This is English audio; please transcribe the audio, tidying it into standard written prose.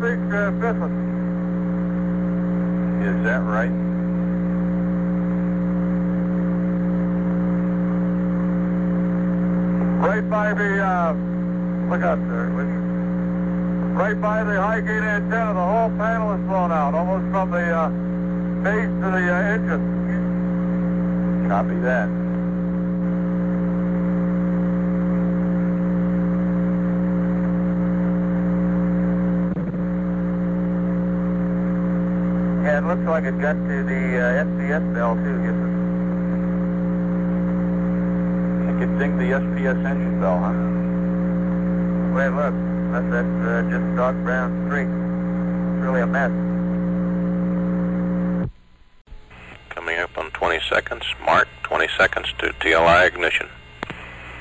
Chesapeake, Bismuth. Is that right? Right by the, look up there, will you? Right by the high gate antenna, the whole panel is blown out, almost from the base to the engine. Copy that. Yeah, it looks like it got to the SPS bell too, yes sir. It could ding the SPS engine bell, huh? Wait, look, that's just dark brown streak. It's really a mess. Coming up on 20 seconds. Mark, 20 seconds to TLI ignition.